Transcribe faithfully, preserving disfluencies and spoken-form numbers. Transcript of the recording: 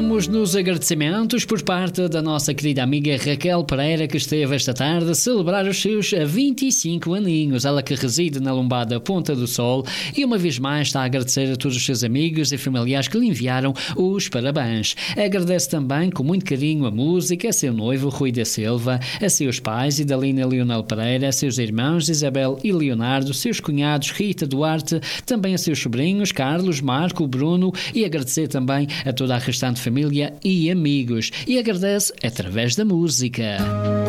Vamos nos agradecimentos por parte da nossa querida amiga Raquel Pereira, que esteve esta tarde a celebrar os seus vinte e cinco aninhos. Ela que reside na Lombada Ponta do Sol e uma vez mais está a agradecer a todos os seus amigos e familiares que lhe enviaram os parabéns. Agradece também com muito carinho a música, a seu noivo Rui da Silva, a seus pais Idalina e Leonel Pereira, a seus irmãos Isabel e Leonardo, seus cunhados Rita Duarte, também a seus sobrinhos Carlos, Marco, Bruno, e agradecer também a toda a restante família e amigos. E agradece através da música.